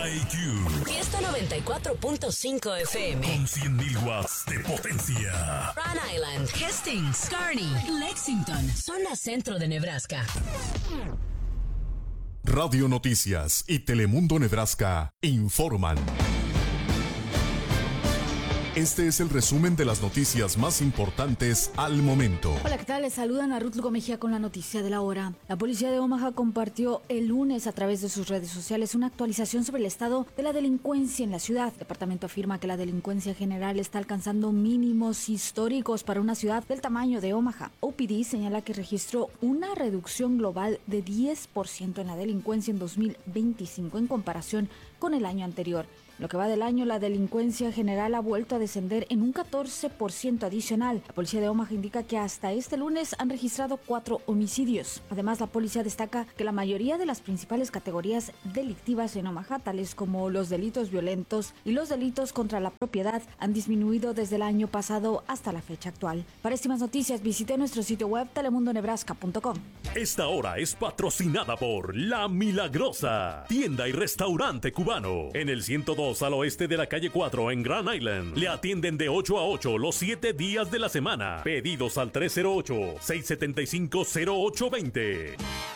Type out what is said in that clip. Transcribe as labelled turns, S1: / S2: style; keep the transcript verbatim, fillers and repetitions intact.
S1: I Q.
S2: Fiesta noventa y cuatro punto cinco F M.
S1: Con cien mil watts de potencia.
S2: Rhode Island, Hastings, Kearney, Lexington, zona centro de Nebraska.
S3: Radio Noticias y Telemundo Nebraska informan. Este es el resumen de las noticias más importantes al momento.
S4: Hola, ¿qué tal? Les saludan a Ruth Lugo Mejía con la noticia de la hora. La policía de Omaha compartió el lunes a través de sus redes sociales una actualización sobre el estado de la delincuencia en la ciudad. El departamento afirma que la delincuencia general está alcanzando mínimos históricos para una ciudad del tamaño de Omaha. O P D señala que registró una reducción global de diez por ciento en la delincuencia en dos mil veinticinco en comparación con el año anterior. En lo que va del año, la delincuencia general ha vuelto a descender en un catorce por ciento adicional. La policía de Omaha indica que hasta este lunes han registrado cuatro homicidios. Además, la policía destaca que la mayoría de las principales categorías delictivas en Omaha, tales como los delitos violentos y los delitos contra la propiedad, han disminuido desde el año pasado hasta la fecha actual. Para estimas noticias, visite nuestro sitio web telemundo nebraska punto com.
S1: Esta hora es patrocinada por La Milagrosa, tienda y restaurante cubano, en el ciento dos al oeste de la calle cuatro en Grand Island. Le atienden de ocho a ocho los siete días de la semana. Pedidos al tres cero ocho, seis siete cinco, cero ocho dos cero.